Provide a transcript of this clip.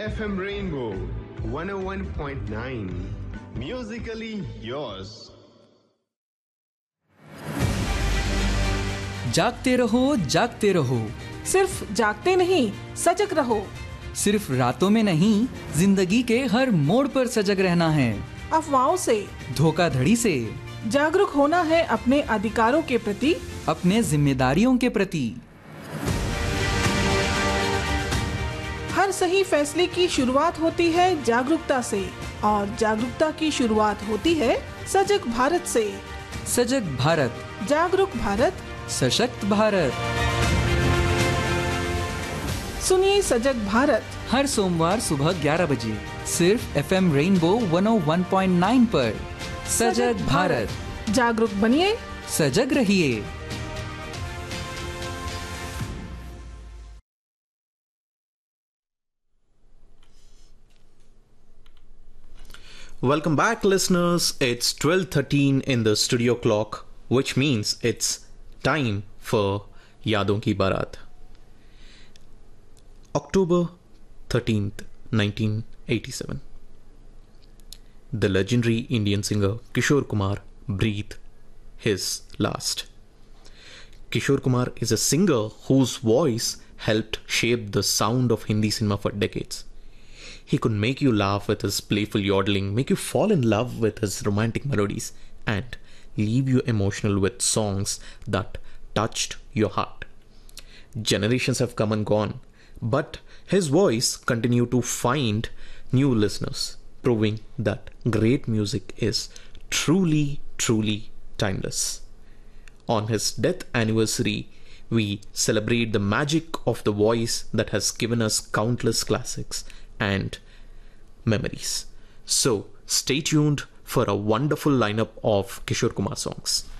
FM Rainbow 101.9. Musically yours. जागते रहो जागते रहो, सिर्फ जागते नहीं सजग रहो। सिर्फ रातों में नहीं जिंदगी के हर मोड़ पर सजग रहना है। अफवाहों से, धोखाधड़ी से जागरूक होना है अपने अधिकारों के प्रति, अपने जिम्मेदारियों के प्रति। हर सही फैसले की शुरुआत होती है जागरूकता से और जागरूकता की शुरुआत होती है सजग भारत से। सजग भारत, जागरूक भारत, सशक्त भारत। सुनिए सजग भारत हर सोमवार सुबह 11 बजे सिर्फ FM रेनबो 101.9 पर। सजग भारत, जागरूक बनिए, सजग रहिए। Welcome back, listeners. It's 12:13 in the studio clock, which means it's time for Yadon Ki Barat. October 13th, 1987. The legendary Indian singer Kishore Kumar breathed his last. Kishore Kumar is a singer whose voice helped shape the sound of Hindi cinema for decades. He could make you laugh with his playful yodeling, make you fall in love with his romantic melodies, and leave you emotional with songs that touched your heart. Generations have come and gone, but his voice continued to find new listeners, proving that great music is truly, truly timeless. On his death anniversary, we celebrate the magic of the voice that has given us countless classics and memories. So stay tuned for a wonderful lineup of Kishore Kumar songs.